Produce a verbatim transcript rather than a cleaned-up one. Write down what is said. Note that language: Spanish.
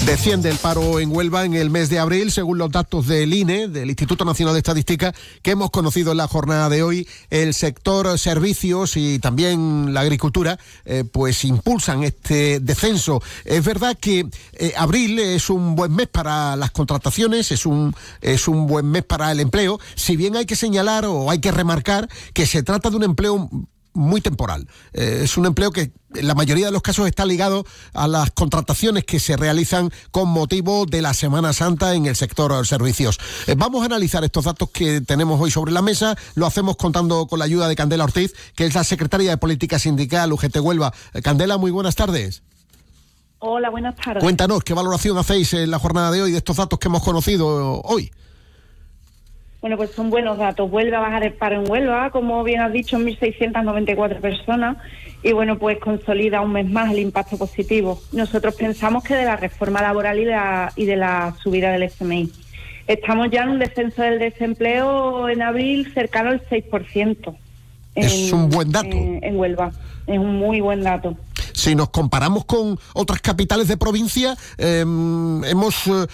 Desciende el paro en Huelva en el mes de abril, según los datos del I N E, del Instituto Nacional de Estadística, que hemos conocido en la jornada de hoy. El sector servicios y también la agricultura, eh, pues impulsan este descenso. Es verdad que eh, abril es un buen mes para las contrataciones, es un, es un buen mes para el empleo, si bien hay que señalar o hay que remarcar que se trata de un empleo muy temporal. Eh, es un empleo que en la mayoría de los casos está ligado a las contrataciones que se realizan con motivo de la Semana Santa en el sector servicios. Eh, vamos a analizar estos datos que tenemos hoy sobre la mesa. Lo hacemos contando con la ayuda de Candela Ortiz, que es la secretaria de Política Sindical U G T Huelva. Eh, Candela, muy buenas tardes. Hola, buenas tardes. Cuéntanos, ¿qué valoración hacéis en la jornada de hoy de estos datos que hemos conocido hoy? Bueno, pues son buenos datos. Vuelve a bajar el paro en Huelva, como bien has dicho, mil seiscientas noventa y cuatro personas. Y bueno, pues consolida un mes más el impacto positivo. Nosotros pensamos que de la reforma laboral y de la, y de la subida del S M I. Estamos ya en un descenso del desempleo en abril cercano al seis por ciento. En, es un buen dato. En, en Huelva. Es un muy buen dato. Si nos comparamos con otras capitales de provincia, eh, hemos